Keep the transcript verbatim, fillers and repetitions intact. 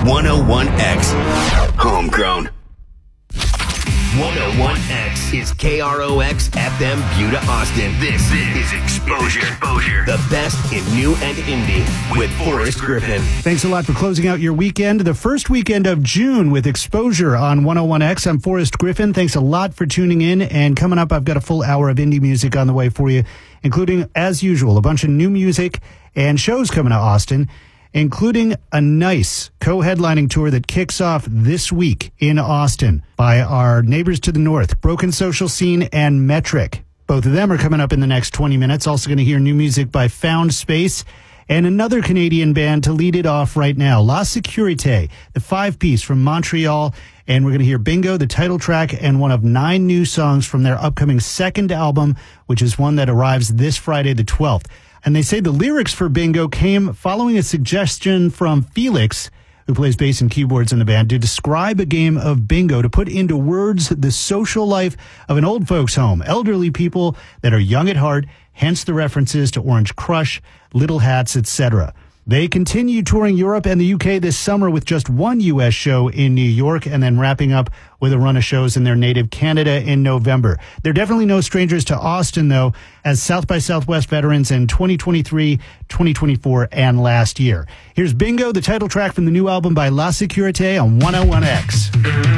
one oh one X. Homegrown. one oh one X is K R O X F M Buda Austin. This is Exposure. Exposure. The best in new and indie with Forrest Griffin. Thanks a lot for closing out your weekend. The first weekend of June with Exposure on one oh one X. I'm Forrest Griffin. Thanks a lot for tuning in. And coming up, I've got a full hour of indie music on the way for you, including, as usual, a bunch of new music and shows coming to Austin, including a nice co-headlining tour that kicks off this week in Austin by our neighbors to the north, Broken Social Scene and Metric. Both of them are coming up in the next twenty minutes. Also going to hear new music by Found Space and another Canadian band to lead it off right now, La Sécurité, the five-piece from Montreal. And we're going to hear Bingo, the title track, and one of nine new songs from their upcoming second album, which is one that arrives this Friday the twelfth. And they say the lyrics for Bingo came following a suggestion from Felix, who plays bass and keyboards in the band, to describe a game of bingo, to put into words the social life of an old folks' home, elderly people that are young at heart, hence the references to Orange Crush, Little Hats, et cetera. They continue touring Europe and the U K this summer with just one U S show in New York and then wrapping up with a run of shows in their native Canada in November. They're definitely no strangers to Austin, though, as South by Southwest veterans in twenty twenty-three, twenty twenty-four, and last year. Here's Bingo, the title track from the new album by La Sécurité on one oh one X.